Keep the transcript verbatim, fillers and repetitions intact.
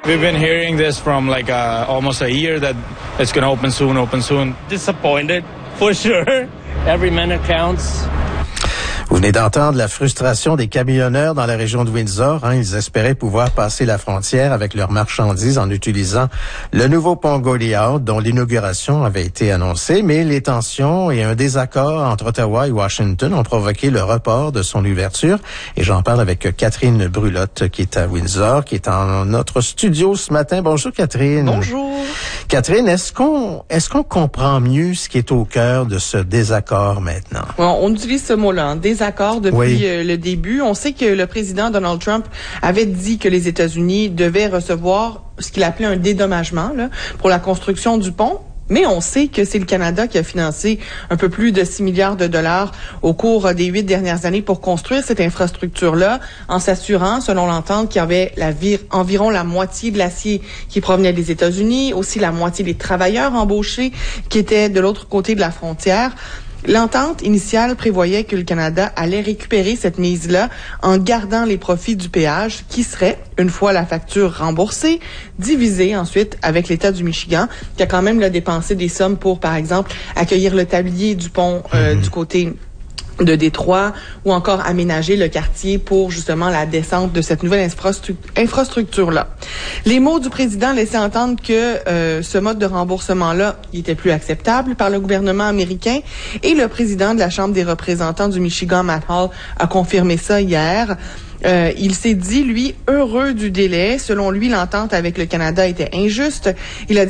We've been hearing this from like uh, almost a year that it's going to open soon, open soon. Disappointed, for sure. Every minute counts. Vous venez d'entendre la frustration des camionneurs dans la région de Windsor. Hein. Ils espéraient pouvoir passer la frontière avec leurs marchandises en utilisant le nouveau pont Goliath dont l'inauguration avait été annoncée. Mais les tensions et un désaccord entre Ottawa et Washington ont provoqué le report de son ouverture. Et j'en parle avec Catherine Brulotte qui est à Windsor, qui est en notre studio ce matin. Bonjour Catherine. Bonjour. Catherine, est-ce qu'on est-ce qu'on comprend mieux ce qui est au cœur de ce désaccord maintenant? Bon, on utilise ce mot-là, hein, désaccord depuis oui. euh, le début. On sait que le président Donald Trump avait dit que les États-Unis devaient recevoir ce qu'il appelait un dédommagement là, pour la construction du pont. Mais on sait que c'est le Canada qui a financé un peu plus de six milliards de dollars au cours des huit dernières années pour construire cette infrastructure-là, en s'assurant, selon l'entente, qu'il y avait la vir- environ la moitié de l'acier qui provenait des États-Unis, aussi la moitié des travailleurs embauchés qui étaient de l'autre côté de la frontière. L'entente initiale prévoyait que le Canada allait récupérer cette mise-là en gardant les profits du péage qui serait, une fois la facture remboursée, divisée ensuite avec l'État du Michigan, qui a quand même là, dépensé des sommes pour, par exemple, accueillir le tablier du pont euh, mm-hmm. du côté de Détroit ou encore aménager le quartier pour justement la descente de cette nouvelle infrastru- infrastructure-là. Les mots du président laissaient entendre que euh, ce mode de remboursement-là il était plus acceptable par le gouvernement américain et le président de la Chambre des représentants du Michigan, Matt Hall, a confirmé ça hier. Euh, il s'est dit, lui, heureux du délai. Selon lui, l'entente avec le Canada était injuste. Il a dit